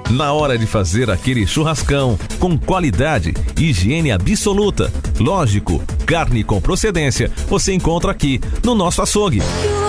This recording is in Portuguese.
Na hora de fazer aquele churrascão, com qualidade, higiene absoluta, lógico, carne com procedência, você encontra aqui no nosso açougue.